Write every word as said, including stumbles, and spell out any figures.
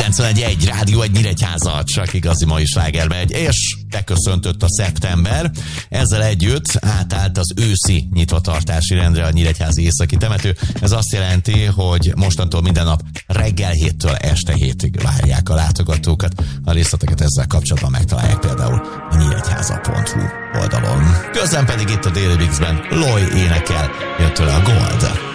kilencvenegy egy Rádió egy Nyíregyháza, csak igazi mai sláger megy, és beköszöntött a szeptember. Ezzel együtt átállt az őszi nyitvatartási rendre a Nyíregyházi Északi Temető. Ez azt jelenti, hogy mostantól minden nap reggel héttől este hétig várják a látogatókat. A részleteket ezzel kapcsolatban megtalálják például a nyíregyháza pont hu oldalon. Közben pedig itt a Daily Mixben Loy énekel, jött tőle a Gold.